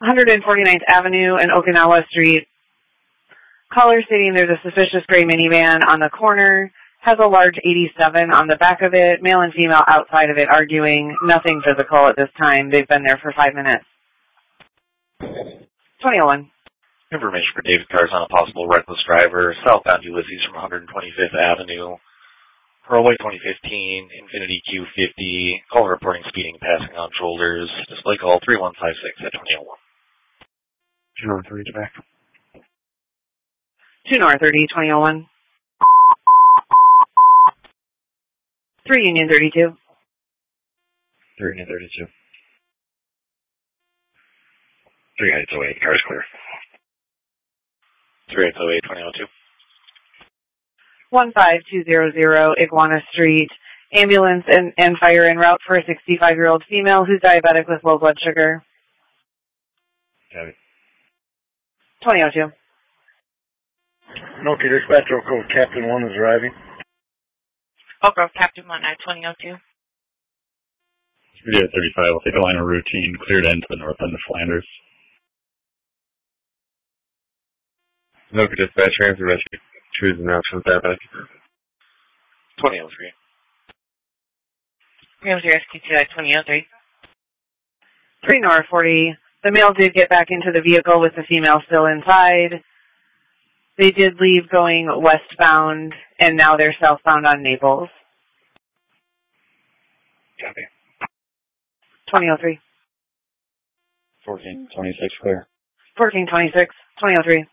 149th Avenue and Okinawa Street. Caller stating there's a suspicious gray minivan on the corner, has a large 87 on the back of it, male and female outside of it arguing, nothing physical at this time. They've been there for 5 minutes. 2001. Information for David Cars on a possible reckless driver, southbound Ulysses from 125th Avenue. Pearlway 2015, Infinity Q50, call reporting speeding, passing on shoulders, display call 3156 at 2001. 2 North 30 back. 2 North 30, 2001. 3 Union 32. 3 Union 32. 3808, car's clear. 3808, 2002. 15200 Iguana Street. Ambulance and fire en route for a 65-year-old female who's diabetic with low blood sugar. Got it. 2002. Okay, dispatch, Oak Grove Captain 1 is arriving. Oak Grove Captain 1 at 2002. Speed at 35, we'll take a line of routine, cleared end to the north end of Flanders. Oak dispatch, transfer rescue. Choose an option with that back. 2003. Ramsey Rescue 2 at 2003. 3 North 40. The male did get back into the vehicle with the female still inside. They did leave going westbound, and now they're southbound on Naples. Copy. 2003. 1426 clear. 1426, 2003.